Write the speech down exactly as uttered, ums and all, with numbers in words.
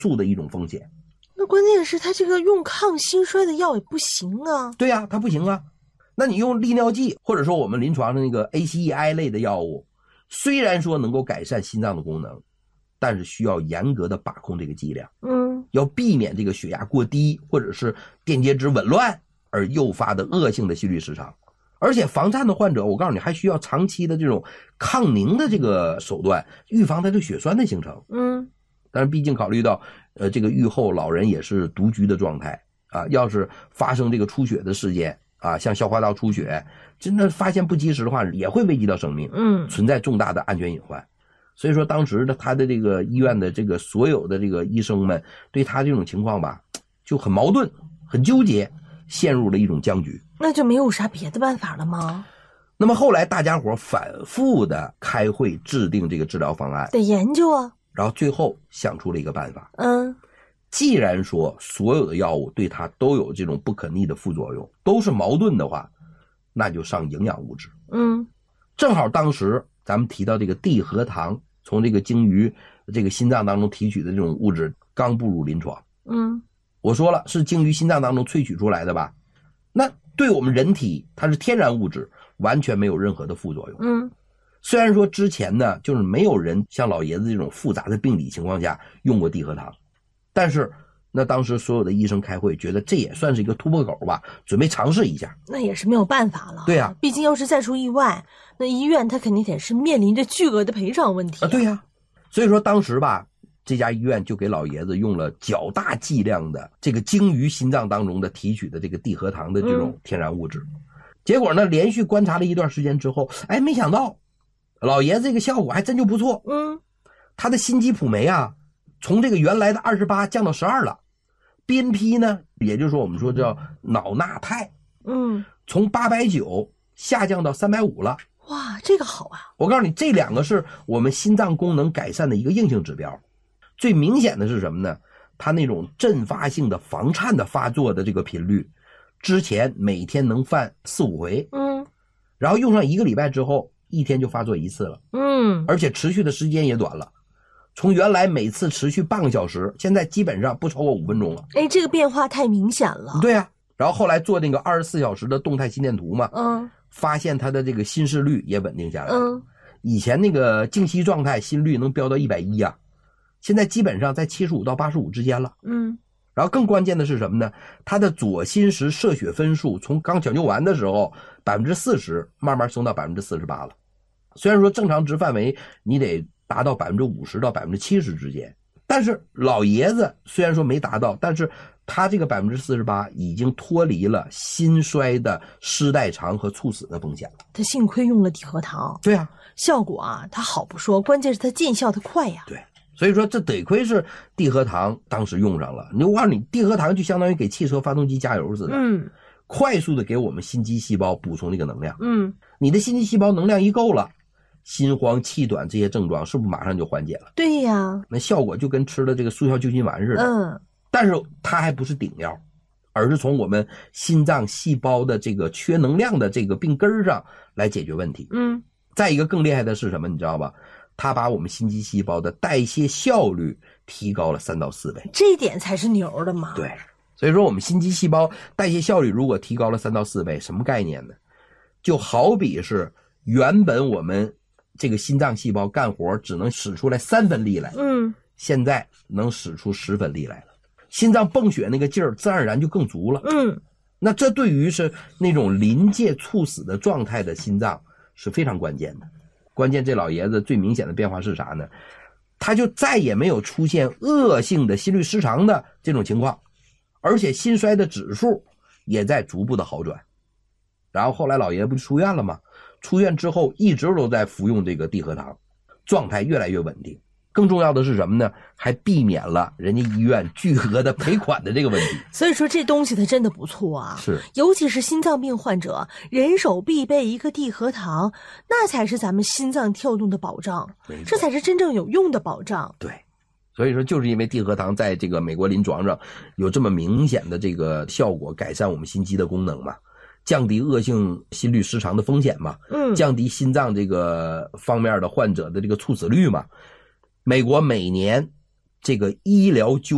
速的一种风险。 那关键是他这个用抗心衰的药也不行啊。 对呀、啊，它不行啊。那你用利尿剂或者说我们临床的那个 A C E I 类的药物，虽然说能够改善心脏的功能，但是需要严格的把控这个剂量， 嗯， 要避免这个血压过低或者是电解质紊乱而诱发的恶性的心律失常。而且房颤的患者，我告诉你还需要长期的这种抗凝的这个手段，预防它这血栓的形成。 嗯， 但是毕竟考虑到呃这个愈后老人也是独居的状态啊，要是发生这个出血的事件啊，像消化道出血，真的发现不及时的话，也会危及到生命， 嗯， 存在重大的安全隐患。所以说当时的他的这个医院的这个所有的这个医生们对他这种情况吧就很矛盾很纠结，陷入了一种僵局。 那就没有啥别的办法了吗？ 那么后来大家伙反复的开会制定这个治疗方案， 得研究啊， 然后最后想出了一个办法。 嗯， 既然说所有的药物对它都有这种不可逆的副作用，都是矛盾的话，那就上营养物质。 嗯， 正好当时咱们提到这个地核糖从这个鲸鱼这个心脏当中提取的这种物质刚步入临床。 嗯， 我说了是鲸鱼心脏当中萃取出来的吧，那对我们人体它是天然物质，完全没有任何的副作用。 嗯， 虽然说之前呢就是没有人像老爷子这种复杂的病理情况下用过地核糖，但是那当时所有的医生开会觉得这也算是一个突破口吧，准备尝试一下。 那也是没有办法了。 对呀、啊， 毕竟要是再出意外，那医院他肯定得是面临着巨额的赔偿问题啊。 啊对呀、啊，所以说当时吧这家医院就给老爷子用了较大剂量的这个鲸鱼心脏当中的提取的这个地核糖的这种天然物质。嗯、结果呢连续观察了一段时间之后，哎，没想到老爷子这个效果还真就不错。 嗯， 他的心肌谱酶啊从这个原来的二十八降到十二了。B N P 呢，也就是说我们说叫脑钠肽， 嗯， 从八百九下降到三百五了。 哇，这个好啊！ 我告诉你，这两个是我们心脏功能改善的一个硬性指标。最明显的是什么呢？它那种阵发性的房颤的发作的这个频率，之前每天能犯四五回， 嗯， 然后用上一个礼拜之后，一天就发作一次了， 嗯， 而且持续的时间也短了。从原来每次持续半个小时，现在基本上不超过五分钟了。 哎，这个变化太明显了。 对啊，然后后来做那个二十四小时的动态心电图嘛， 嗯， 发现他的这个心室率也稳定下来了。 嗯， 以前那个静息状态心率能飙到一百一啊，现在基本上在七十五到八十五之间了。 嗯， 然后更关键的是什么呢？他的左心室射血分数从刚抢救完的时候百分之四十慢慢升到百分之四十八了。虽然说正常值范围你得达到百分之五十到百分之七十之间，但是老爷子虽然说没达到，但是他这个百分之四十八已经脱离了心衰的失代偿和猝死的风险了。 他幸亏用了地核糖。 对啊， 效果啊，他好不说，关键是他见效的快呀。 对，所以说这得亏是地核糖当时用上了。你我告诉你，地核糖就相当于给汽车发动机加油似的， 嗯， 快速的给我们心肌细胞补充这个能量。 嗯， 你的心肌细胞能量一够了，心慌气短这些症状是不是马上就缓解了？ 对呀， 那效果就跟吃了这个速效救心丸似的。 嗯， 但是它还不是顶药，而是从我们心脏细胞的这个缺能量的这个病根上来解决问题。 嗯， 再一个更厉害的是什么你知道吧？它把我们心肌细胞的代谢效率提高了三到四倍， 这一点才是牛的嘛。 对，所以说我们心肌细胞代谢效率如果提高了三到四倍，什么概念呢？就好比是原本我们这个心脏细胞干活只能使出来三分力来， 嗯， 现在能使出十分力来了，心脏泵血那个劲儿自然而然就更足了。 嗯， 那这对于是那种临界猝死的状态的心脏是非常关键的。关键这老爷子最明显的变化是啥呢？他就再也没有出现恶性的心律失常的这种情况，而且心衰的指数也在逐步的好转。然后后来老爷子不就出院了吗？出院之后一直都在服用这个地核糖，状态越来越稳定。更重要的是什么呢？还避免了人家医院巨额的赔款的这个问题。 所以说这东西它真的不错啊， 是， 尤其是心脏病患者，人手必备一个地核糖，那才是咱们心脏跳动的保障，这才是真正有用的保障。 对，所以说就是因为地核糖在这个美国临床上有这么明显的这个效果，改善我们心肌的功能嘛，降低恶性心律失常的风险嘛， 嗯， 降低心脏这个方面的患者的这个猝死率嘛。美国每年这个医疗纠